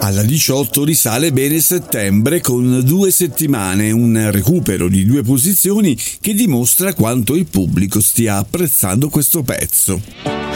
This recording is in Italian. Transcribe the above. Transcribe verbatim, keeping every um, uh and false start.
Alla diciotto risale bene settembre con due settimane, un recupero di due posizioni che dimostra quanto il pubblico stia apprezzando questo pezzo.